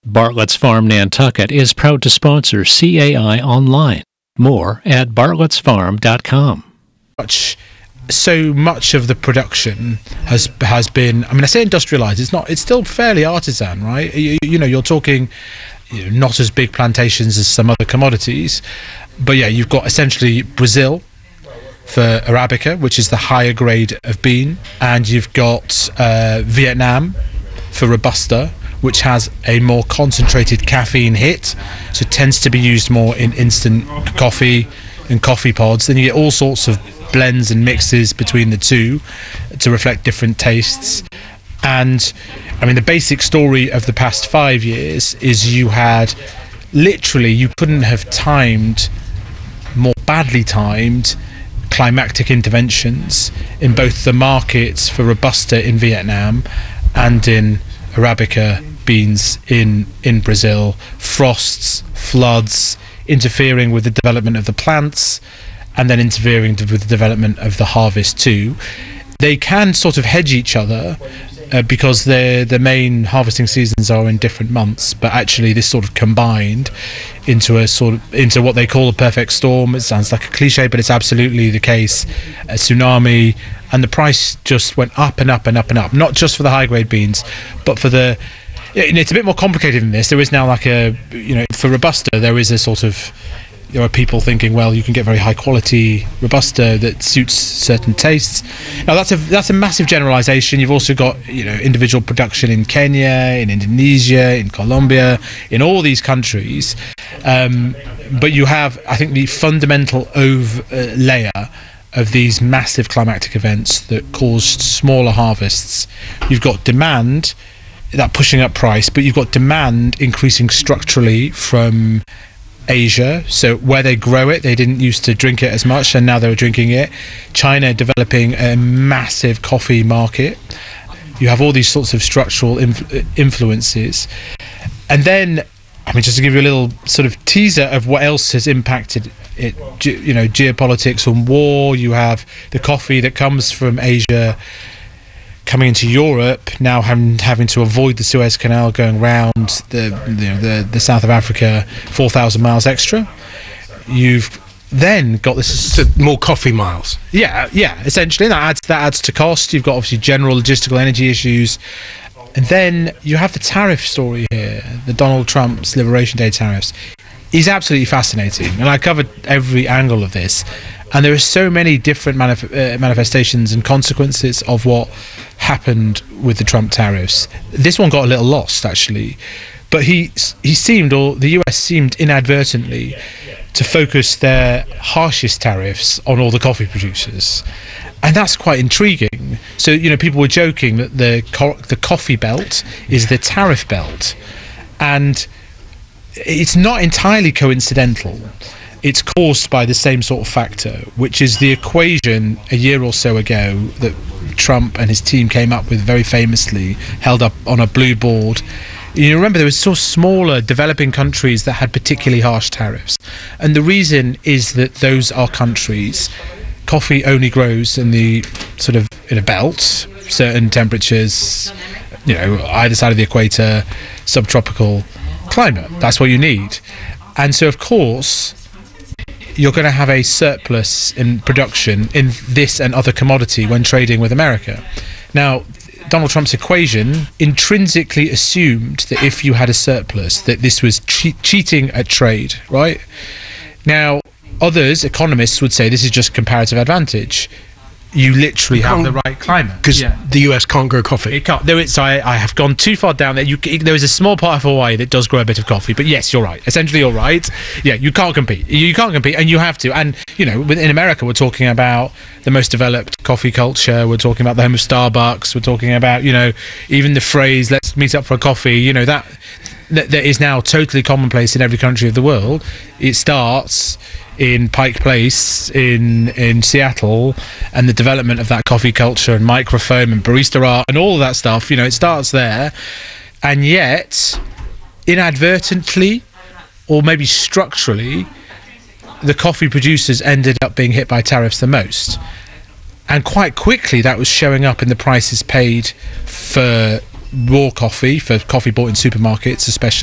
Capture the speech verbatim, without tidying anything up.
Bartlett's Farm Nantucket is proud to sponsor C A I Online. More at bartletts farm dot com. Much, so much of the production has has been, I mean, I say industrialized, it's not, it's still fairly artisan, right? You, you know, you're talking, you know, not as big plantations as some other commodities, but yeah, you've got essentially Brazil for Arabica, which is the higher grade of bean, and you've got uh, Vietnam for Robusta, which has a more concentrated caffeine hit, so it tends to be used more in instant coffee and coffee pods. Then you get all sorts of blends and mixes between the two to reflect different tastes. And I mean, the basic story of the past five years is you had literally, you couldn't have timed more badly timed climactic interventions in both the markets for Robusta in Vietnam and in Arabica beans in in Brazil. Frosts, floods, interfering with the development of the plants, and then interfering with the development of the harvest too. They can sort of hedge each other uh, because their the main harvesting seasons are in different months, but actually this sort of combined into a sort of into what they call a perfect storm. It sounds like a cliche, but it's absolutely the case. A tsunami, and the price just went up and up and up and up, not just for the high grade beans, but for the, it's a bit more complicated than this. There is now like a, you know, for Robusta, there is a sort of, there are people thinking, well, you can get very high quality Robusta that suits certain tastes. Now that's a that's a massive generalization. You've also got, you know, individual production in Kenya, in Indonesia, in Colombia, in all these countries. Um, but you have, I think, the fundamental over uh, layer of these massive climactic events that caused smaller harvests. You've got demand, that pushing up price, but you've got demand increasing structurally from Asia. So where they grow it, they didn't used to drink it as much, and now they're drinking it. China developing a massive coffee market. You have all these sorts of structural inf- influences. And then, I mean, just to give you a little sort of teaser of what else has impacted it, ge- you know, geopolitics and war. You have the coffee that comes from Asia coming into Europe, now having, having to avoid the Suez Canal, going round the you know, the, the south of Africa, four thousand miles extra. You've then got this, so more coffee miles. Yeah, yeah. Essentially, that adds that adds to cost. You've got obviously general logistical energy issues, and then you have the tariff story here. The Donald Trump's Liberation Day tariffs is absolutely fascinating, and I covered every angle of this. And there are so many different manif- uh, manifestations and consequences of what happened with the Trump tariffs. This one got a little lost, actually. But he he seemed, or the U S seemed inadvertently, to focus their harshest tariffs on all the coffee producers. And that's quite intriguing. So, you know, people were joking that the co- the coffee belt is the tariff belt. And it's not entirely coincidental. It's caused by the same sort of factor, which is the equation a year or so ago that Trump and his team came up with very famously, held up on a blue board. You remember there were sort of smaller developing countries that had particularly harsh tariffs. And the reason is that those are countries, coffee only grows in the sort of, in a belt, certain temperatures, you know, either side of the equator, subtropical climate. That's what you need. And so, of course, you're going to have a surplus in production in this and other commodity when trading with America. Now, Donald Trump's equation intrinsically assumed that if you had a surplus, that this was che- cheating at trade, right? Now, others, economists, would say this is just comparative advantage. You literally you have the right climate. Because yeah. the U S can't grow coffee. It can't. There is, so I, I have gone too far down there. You, there is a small part of Hawaii that does grow a bit of coffee, but yes, you're right. Essentially, you're right. Yeah, you can't compete. You can't compete, and you have to. And, you know, in America, we're talking about the most developed coffee culture. We're talking about the home of Starbucks. We're talking about, you know, even the phrase, let's meet up for a coffee, you know, that that, that is now totally commonplace in every country of the world. It starts in Pike Place in in Seattle, and the development of that coffee culture and microfoam and barista art and all of that stuff, you know, it starts there. And yet, inadvertently, or maybe structurally, the coffee producers ended up being hit by tariffs the most. And quite quickly that was showing up in the prices paid for raw coffee, for coffee bought in supermarkets especially.